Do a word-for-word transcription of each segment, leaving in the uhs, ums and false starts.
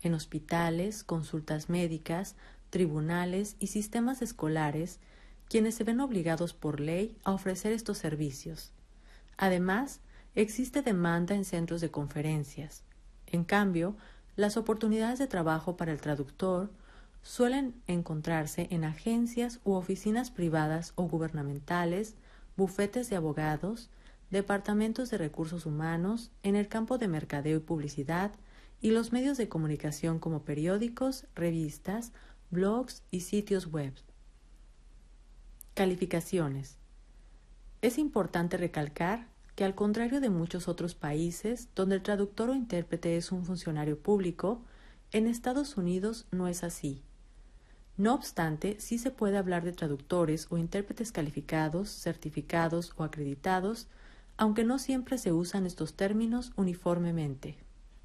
en hospitales, consultas médicas, tribunales y sistemas escolares, quienes se ven obligados por ley a ofrecer estos servicios. Además, existe demanda en centros de conferencias. En cambio, las oportunidades de trabajo para el traductor suelen encontrarse en agencias u oficinas privadas o gubernamentales, bufetes de abogados, departamentos de recursos humanos, en el campo de mercadeo y publicidad, y los medios de comunicación como periódicos, revistas, blogs y sitios web. Calificaciones. Es importante recalcar que, al contrario de muchos otros países donde el traductor o intérprete es un funcionario público, en Estados Unidos no es así. No obstante, sí se puede hablar de traductores o intérpretes calificados, certificados o acreditados, aunque no siempre se usan estos términos uniformemente.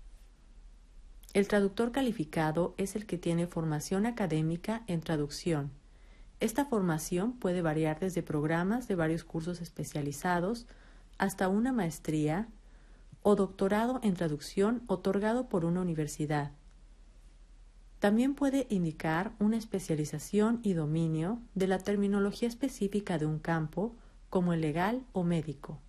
El traductor calificado es el que tiene formación académica en traducción. Esta formación puede variar desde programas de varios cursos especializados hasta una maestría o doctorado en traducción otorgado por una universidad. También puede indicar una especialización y dominio de la terminología específica de un campo, como el legal o médico.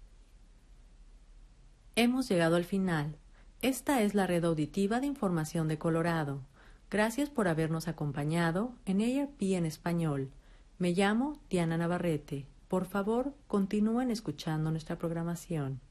Hemos llegado al final. Esta es la red auditiva de información de Colorado. Gracias por habernos acompañado en A R P en español. Me llamo Diana Navarrete. Por favor, continúen escuchando nuestra programación.